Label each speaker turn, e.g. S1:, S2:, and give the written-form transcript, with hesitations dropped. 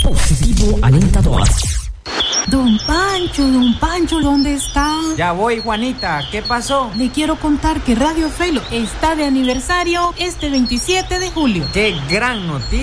S1: Positivo alentador.
S2: Don Pancho, ¿dónde está?
S3: Ya voy, Juanita, ¿qué pasó?
S2: Le quiero contar que Radio Felo está de aniversario este 27 de julio.
S3: ¡Qué gran noticia!